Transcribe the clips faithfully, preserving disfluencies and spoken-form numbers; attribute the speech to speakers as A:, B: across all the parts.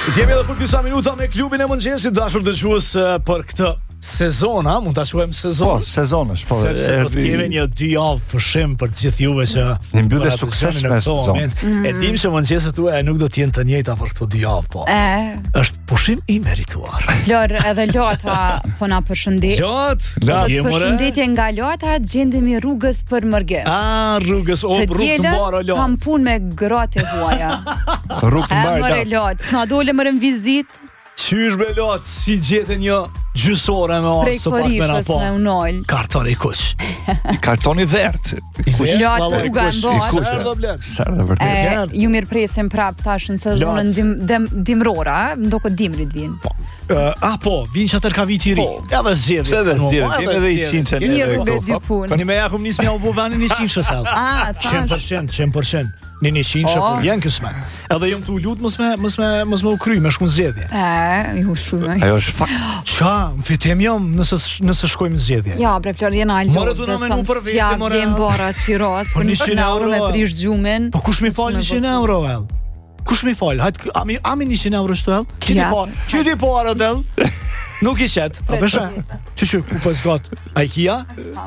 A: Jemi edhe për disa minuta me klubin e mëngjesit, dashur dëgjues, për këtë sezon, a mund ta quajmë sezon?
B: Po, sezonësh, po.
A: Sepse do të kemi një dy javë pushim për të gjithë juve që
B: një mbyllje suksesshme në sezon.
A: Mm. E dim që mëngjeset tuaja nuk do të jenë të njëjta për këto dy javë, po.
C: E.
A: Është pushim i merituar.
C: Lor, edhe Lota po na përshëndet.
A: Lot,
C: Lot, përshëndetje nga Lota, gjendemi rrugës për Mërgë.
A: Ah, rrugës, o rrugë të mbarë Lot.
C: Kam punë me gratë huaja.
B: Rrugë të mbarë.
C: More Lot, s'na dole më në vizit.
A: Qysh bre Lot, si gjete një gjysore me orë së pak me na po. Kartoni kuq.
B: Kartoni vert.
C: Lot, rruga e mbarë.
B: Sardë vërtet.
C: Ju mirë presim prap tash në sezonën dim, dim, dimrora, ndoko dimrit vin.
A: Po. Uh, ah po, vinë që atër ka viti ri.
B: Po.
A: Edhe zgjedhje.
B: Pse edhe zgjedhje, kemi edhe i qinçën.
C: Një rrugë dy punë.
A: Tani me jakum nismi u buvanin i qinçës edhe.
C: Ah,
A: cent për cent, cent për cent. Në një qinçë
C: Oh.
A: kur janë kësme. Edhe jam tu lut mos me mos me mos më u kry me shkon zgjedhje.
C: E, ju shumë.
B: Ajo është fakt.
A: Çka, në fitem jam nëse nëse shkojmë zgjedhje.
C: Ja, bre Flor, jena alo.
A: More du na menu për vete,
C: ja,
A: more.
C: Ja, vjen bara qiros për njëqind euro me prish gjumin.
A: Po kush më fal njëqind euro el? Kush më fal? Hajt, ami ami njëqind euro shto el? Çi ti po? Çi ti po ara del? Nuk i qet, a pesha? Çu çu ku po zgot? IKEA?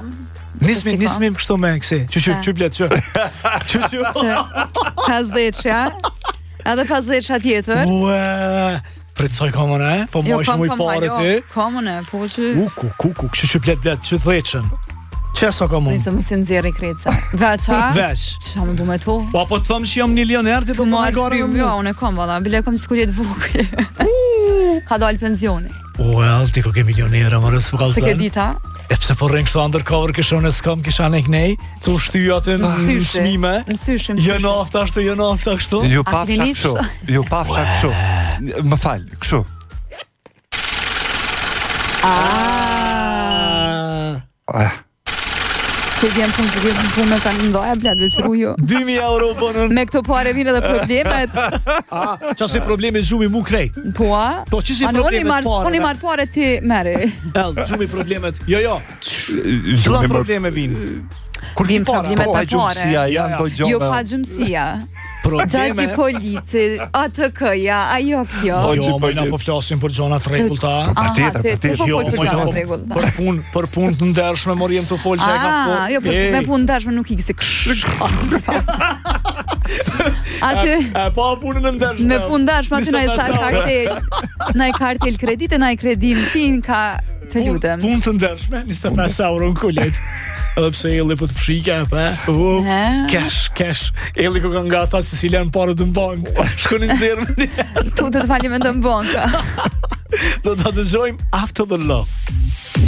A: Nismi nismi kështu me kësi. Çu çu çu blet çu. Çu çu.
C: pesëdhjetë, ja. Edhe pesëdhjetë tjetër.
A: Ue. Pritoj komën e? Po
C: Jo,
A: më
C: kam,
A: shumë i
C: kam,
A: parë
C: ajo,
A: ti.
C: Komën e, po që...
A: U ku ku ku çu çu blet blet çu thëçën. Çe sa komën?
C: Nëse më si nxjerri kreca. Veç, ha?
A: Veç.
C: Qa me bu me to?
A: Po apo të thëmë që jam milioner ti
C: Tu
A: po më
C: marrë
A: garë
C: prim,
A: me
C: jo,
A: mua.
C: unë e kom, valla, bile kom skullet vukë. Ka dalë pensioni.
A: Well, ti ko ke milionera, më rësë ka
C: Se ke
A: thënë.
C: dita?
A: E pse po rrin kështu undercover kështu në skam kisha nek nej, tu shty atë në
C: Mësyshe.
A: smime.
C: Mësyshe,
A: Jo nafta ashtu, jo nafta kështu.
B: Ju pafsha
C: Aktivisht.
B: kështu. Ju pafsha kështu. Më fal, kështu.
C: Ah,
B: Ah,
C: ku vjen punë, ku vjen punë me kanë ndoja, bled, veç rujo.
A: dy mijë euro bonën.
C: Me këto pare vinë edhe problemet.
A: Ah, çfarë probleme zhumi mu krejt.
C: Po, a?
A: Po çisi
C: A në unë i
A: problemet
C: marrë,
A: parë.
C: unë i marrë pare ti mere.
A: El, zhumi problemet. Jo, jo. Çfarë
B: zhumi më
A: probleme vinë? Kur
C: Vim
A: ki para,
C: problemet
B: po
C: me
B: ai gjumësia
C: pare.
B: janë do
C: Jo
B: gjona.
C: pa gjumësia.
A: probleme.
C: Gjagji polici, A T K-ja, ajo kjo.
B: Po,
A: Jo,
B: që
A: më na
B: po
A: po flasim për gjona të rregullta.
C: Aha,
B: patjetër,
C: ti- ti
B: patjetër.
C: po
A: Jo,
C: fol për
A: më
C: gjëra
A: na
C: të rregullta.
A: për punë, për punë të ndershme morim të fol që e ka po.
C: Ah, jo, për, me punë dashme nuk i kësi ksh. Aty,
A: E pa punën e ndershme.
C: me punë dashme aty na i sa kartel. Na i kartel kredite, na i kredim fin ka të lutem.
A: Punë të ndershme, njëzet e pesë euro në kulet. Edhe pse Elli po të fshike, pa. U,
C: E?
A: cash, cash. Elli ko ka nga ata që si lën parët në bank. Shkon në nxjerrë me një.
C: Tu të të falim e të në banka.
A: Do ta dëgjojmë After the Love.